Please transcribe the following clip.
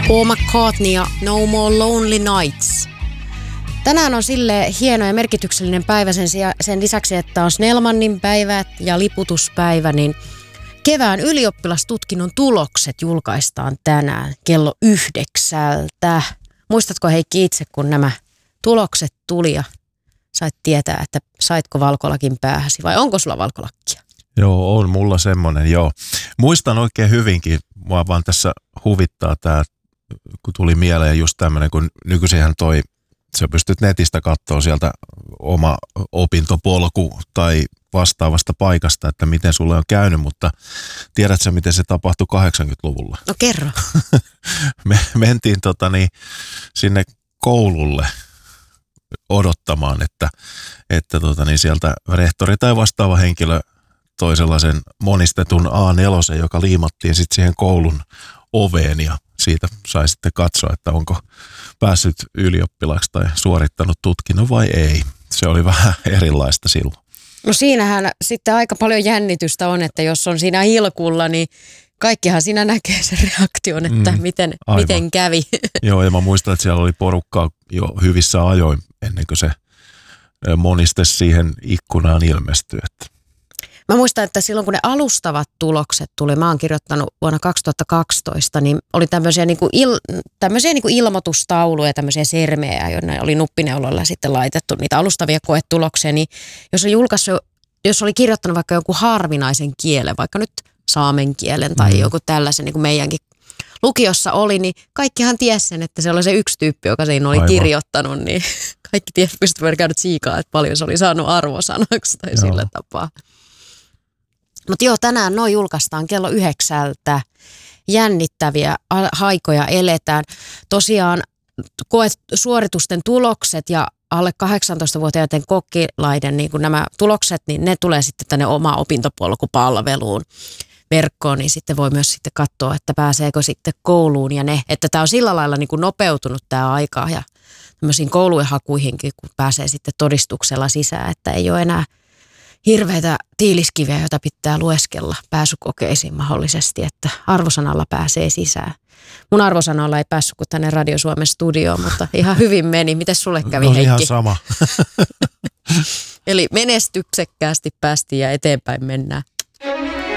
Paul McCartney ja No More Lonely Nights. Tänään on sille hieno ja merkityksellinen päivä sen lisäksi, että on Snellmanin päivä ja liputuspäivä, niin kevään ylioppilastutkinnon tulokset julkaistaan tänään kello 9. Muistatko Heikki itse, kun nämä tulokset tuli ja sait tietää, että saitko valkolakin päähäsi vai onko sulla valkolakkia? Joo, on mulla semmoinen, joo. Muistan oikein hyvinkin, mua vaan tässä huvittaa tämä, kun tuli mieleen just tämmöinen, kun nykyisinhän sä pystyt netistä katsoa sieltä oma opintopolku tai vastaavasta paikasta, että miten sulle on käynyt, mutta tiedätkö miten se tapahtui 80-luvulla? No kerro. Me mentiin sinne koululle odottamaan, että sieltä rehtori tai vastaava henkilö toi sellaisen monistetun A4, joka liimattiin sitten siihen koulun oveen ja siitä sai sitten katsoa, että onko päässyt ylioppilaaksi tai suorittanut tutkinnon vai ei. Se oli vähän erilaista silloin. No siinähän sitten aika paljon jännitystä on, että jos on siinä hilkulla, niin kaikkihan siinä näkee sen reaktion, että miten kävi. Joo, ja mä muistan, että siellä oli porukkaa jo hyvissä ajoin ennen kuin se moniste siihen ikkunaan ilmestyi. Mä muistan, että silloin kun ne alustavat tulokset tuli, mä oon kirjoittanut vuonna 2012, niin oli tämmöisiä ilmoitustauluja, tämmöisiä sermejä, joiden oli nuppineulolla sitten laitettu niitä alustavia koetuloksia, niin jos oli kirjoittanut vaikka jonkun harvinaisen kielen, vaikka nyt saamen kielen tai joku tällaisen, niin kuin meidänkin lukiossa oli, niin kaikkihan tiesi sen, että se oli se yksi tyyppi, joka siinä oli kirjoittanut, niin kaikki pystyivät käydä siikaa, että paljon se oli saanut arvosanaksi tai sillä tapaa. Mutta joo, tänään noin julkaistaan kello 9. Jännittäviä aikoja eletään. Tosiaan suoritusten tulokset ja alle 18-vuotiaiden kokkilaiden niin kun nämä tulokset, niin ne tulee sitten tänne oma opintopolkupalveluun verkkoon, niin sitten voi myös sitten katsoa, että pääseekö sitten kouluun ja ne. Että tämä on sillä lailla niin kuin nopeutunut tämä aika ja tämmöisiin koulujen hakuihinkin, kun pääsee sitten todistuksella sisään, että ei ole enää hirveitä tiiliskiviä, joita pitää lueskella pääsykokeisiin mahdollisesti, että arvosanalla pääsee sisään. Mun arvosanalla ei päässyt kuin tänne Radio Suomen studioon, mutta ihan hyvin meni. Mites sulle kävi, Heikki? Ihan sama. Eli menestyksekkäästi päästiin ja eteenpäin mennään.